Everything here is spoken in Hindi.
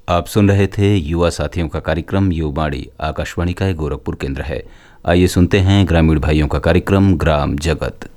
आप सुन रहे थे युवा साथियों का कार्यक्रम युवावाणी, आकाशवाणी का एक गोरखपुर केंद्र है। आइए सुनते हैं ग्रामीण भाइयों का कार्यक्रम ग्राम जगत।